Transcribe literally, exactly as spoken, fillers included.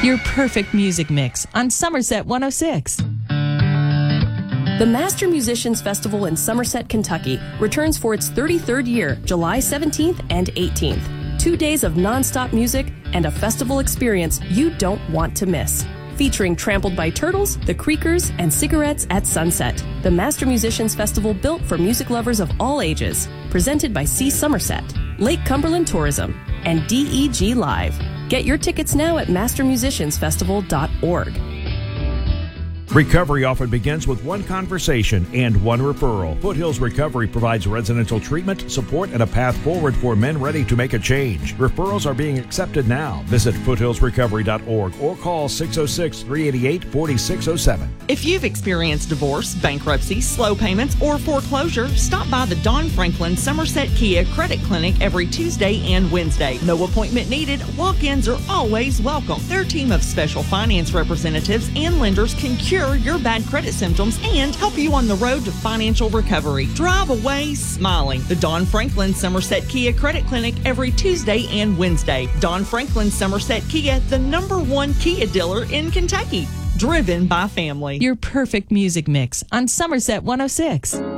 Your perfect music mix on Somerset one oh six. The Master Musicians Festival in Somerset, Kentucky returns for its thirty-third year, July seventeenth and eighteenth. Two days of nonstop music and a festival experience you don't want to miss. Featuring Trampled by Turtles, The Creakers, and Cigarettes at Sunset. The Master Musicians Festival built for music lovers of all ages. Presented by C. Somerset, Lake Cumberland Tourism, and D E G Live. Get your tickets now at master musicians festival dot org. Recovery often begins with one conversation and one referral. Foothills Recovery provides residential treatment, support, and a path forward for men ready to make a change. Referrals are being accepted now. Visit foothills recovery dot org or call six oh six, three eight eight, four six oh seven. If you've experienced divorce, bankruptcy, slow payments, or foreclosure, stop by the Don Franklin Somerset Kia Credit Clinic every Tuesday and Wednesday. No appointment needed. Walk-ins are always welcome. Their team of special finance representatives and lenders can cure your bad credit symptoms and help you on the road to financial recovery. Drive away smiling. The Don Franklin Somerset Kia Credit Clinic every Tuesday and Wednesday. Don Franklin Somerset Kia, the number one Kia dealer in Kentucky. Driven by family. Your perfect music mix on Somerset one oh six.